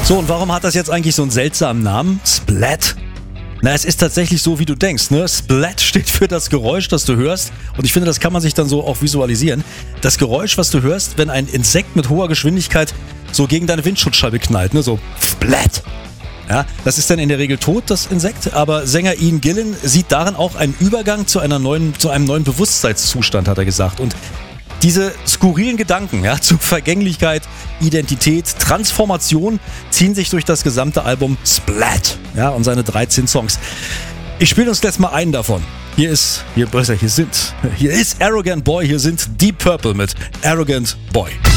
So, und warum hat das jetzt eigentlich so einen seltsamen Namen? Splat? Na, es ist tatsächlich so, wie du denkst, ne? Splat steht für das Geräusch, das du hörst. Und ich finde, das kann man sich dann so auch visualisieren. Das Geräusch, was du hörst, wenn ein Insekt mit hoher Geschwindigkeit so gegen deine Windschutzscheibe knallt, ne? So Splat. Ja, das ist dann in der Regel tot, das Insekt, aber Sänger Ian Gillan sieht darin auch einen Übergang zu einem neuen Bewusstseinszustand, hat er gesagt. Und diese skurrilen Gedanken, ja, zu Vergänglichkeit, Identität, Transformation ziehen sich durch das gesamte Album Splat, ja, und seine 13 Songs. Ich spiele uns jetzt mal einen davon. Hier ist Arrogant Boy, hier sind Deep Purple mit Arrogant Boy.